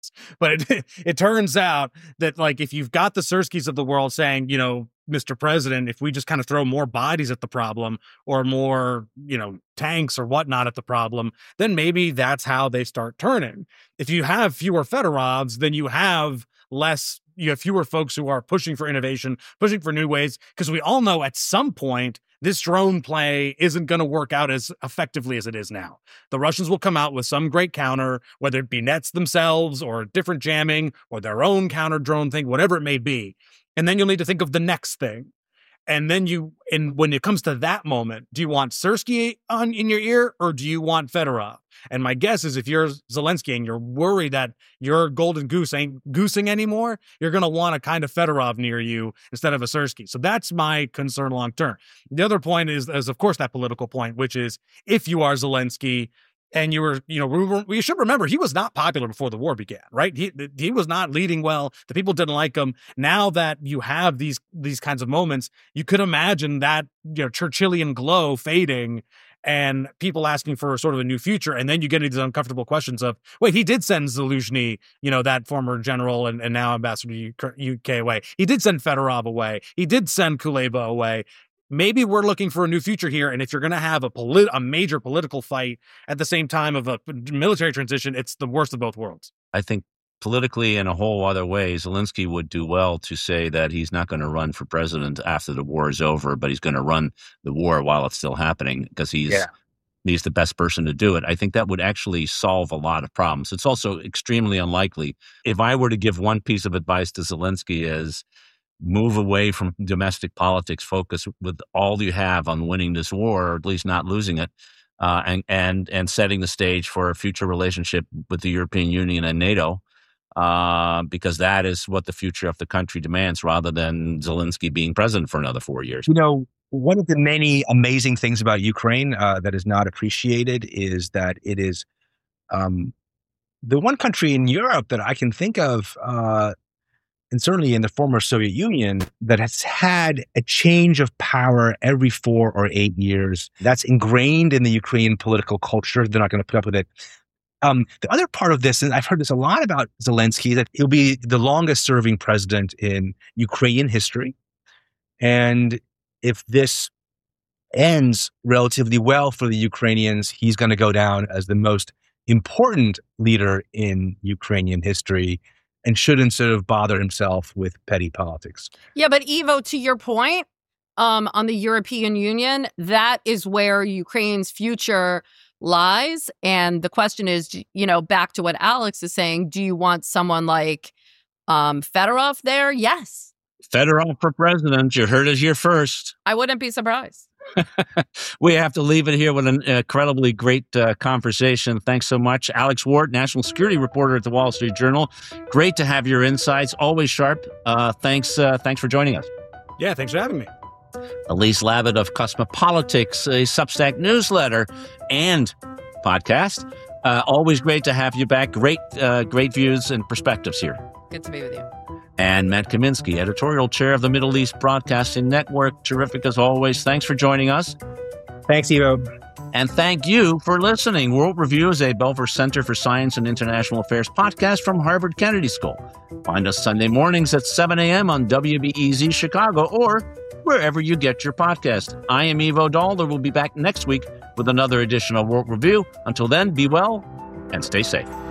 But it turns out that, like, if you've got the Sirskis of the world saying, Mr. President, if we just kind of throw more bodies at the problem or more, tanks or whatnot at the problem, then maybe that's how they start turning. If you have fewer Fedorovs, then you have fewer folks who are pushing for innovation, pushing for new ways, because we all know at some point this drone play isn't going to work out as effectively as it is now. The Russians will come out with some great counter, whether it be nets themselves or different jamming or their own counter drone thing, whatever it may be. And then you'll need to think of the next thing. And then when it comes to that moment, do you want Sirsky in your ear or do you want Fedorov? And my guess is if you're Zelensky and you're worried that your golden goose ain't goosing anymore, you're going to want a kind of Fedorov near you instead of a Sirsky. So that's my concern long term. The other point is of course, that political point, which is if you are Zelensky, and we should remember he was not popular before the war began, right? He was not leading well. The people didn't like him. Now that you have these kinds of moments, you could imagine that Churchillian glow fading and people asking for sort of a new future. And then you get into these uncomfortable questions of, wait, he did send Zaluzhny, that former general and now ambassador to UK away. He did send Fedorov away. He did send Kuleba away. Maybe we're looking for a new future here. And if you're going to have a major political fight at the same time of a military transition, it's the worst of both worlds. I think politically, in a whole other way, Zelensky would do well to say that he's not going to run for president after the war is over, but he's going to run the war while it's still happening because he's the best person to do it. I think that would actually solve a lot of problems. It's also extremely unlikely. If I were to give one piece of advice to Zelensky is, move away from domestic politics, focus with all you have on winning this war, or at least not losing it, and setting the stage for a future relationship with the European Union and NATO, because that is what the future of the country demands, rather than Zelensky being president for another 4 years. One of the many amazing things about Ukraine that is not appreciated is that it is the one country in Europe that I can think of, and certainly in the former Soviet Union, that has had a change of power every 4 or 8 years. That's ingrained in the Ukrainian political culture. They're not going to put up with it. The other part of this, and I've heard this a lot about Zelensky, that he'll be the longest serving president in Ukrainian history. And if this ends relatively well for the Ukrainians, he's going to go down as the most important leader in Ukrainian history, and shouldn't sort of bother himself with petty politics. Yeah, but Ivo, to your point, on the European Union, that is where Ukraine's future lies. And the question is, back to what Alex is saying, do you want someone like Fedorov there? Yes. Fedorov for president. You heard it here first. I wouldn't be surprised. We have to leave it here with an incredibly great conversation. Thanks so much. Alex Ward, national security reporter at the Wall Street Journal. Great to have your insights. Always sharp. Thanks for joining us. Yeah, thanks for having me. Elise Labott of Cosmopolitics, a Substack newsletter and podcast. Always great to have you back. Great views and perspectives here. Good to be with you. And Matt Kaminsky, editorial chair of the Middle East Broadcasting Network. Terrific as always. Thanks for joining us. Thanks, Ivo. And thank you for listening. World Review is a Belfer Center for Science and International Affairs podcast from Harvard Kennedy School. Find us Sunday mornings at 7 a.m. on WBEZ Chicago or wherever you get your podcast. I am Ivo Daalder. We'll be back next week with another edition of World Review. Until then, be well and stay safe.